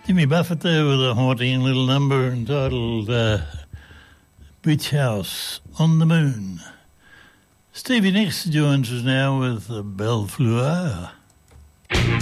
Jimmy Buffett there with a haunting little number entitled Beach House on the Moon. Stevie Nicks joins us now with Belle Fleur.